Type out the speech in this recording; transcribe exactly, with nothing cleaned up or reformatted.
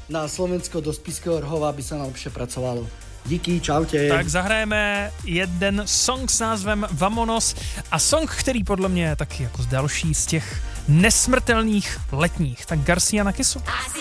na Slovensko do Spišského Rhova by sa najlepšie pracovalo. Díky, čaute. Tak zahrajeme jeden song s názvem Vamonos a song, který podle mě je taky jako další z těch nesmrtelných letních. Tak Garcia na kysu.